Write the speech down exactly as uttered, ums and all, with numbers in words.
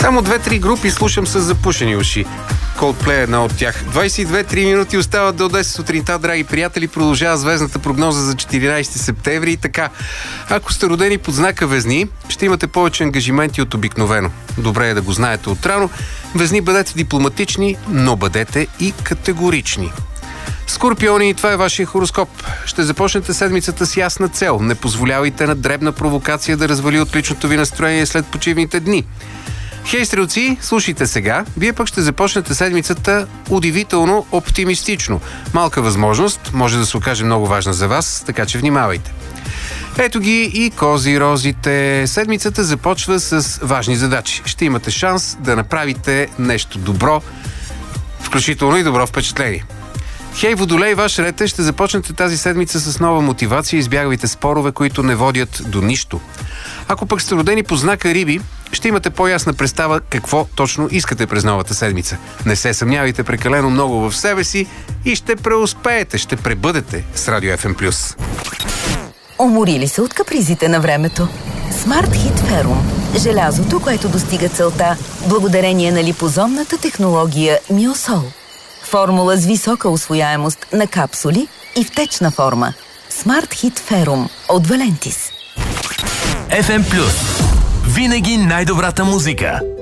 Само две-три групи слушам с запушени уши. Coldplay е една от тях. двайсет и две три минути остават до десет сутринта, драги приятели. Продължава звездната прогноза за четиринайсети септември и така. Ако сте родени под знака Везни, ще имате повече ангажименти от обикновено. Добре е да го знаете отрано. Везни, бъдете дипломатични, но бъдете и категорични. Скорпиони, това е вашия хороскоп. Ще започнете седмицата с ясна цел. Не позволявайте на дребна провокация да развали отличното ви настроение след почивните дни. Хей, стрелци, слушайте сега. Вие пък ще започнете седмицата удивително оптимистично. Малка възможност, може да се окаже много важна за вас, така че внимавайте. Ето ги и кози-розите. Седмицата започва с важни задачи. Ще имате шанс да направите нещо добро, включително и добро впечатление. Хей, водолей, ваш ред е, ще започнете тази седмица с нова мотивация и избягвайте спорове, които не водят до нищо. Ако пък сте родени по знака Риби, ще имате по-ясна представа какво точно искате през новата седмица. Не се съмнявайте прекалено много в себе си и ще преуспеете, ще пребъдете с Радио Еф Ем плюс. Уморили се от капризите на времето? Smart Hit Ferrum. Желязото, което достига целта благодарение на липозомната технология Миосол. Формула с висока усвояемост на капсули и в течна форма. Smart Hit Ferrum от Валентис. Еф Ем плюс. Винаги най-добрата музика.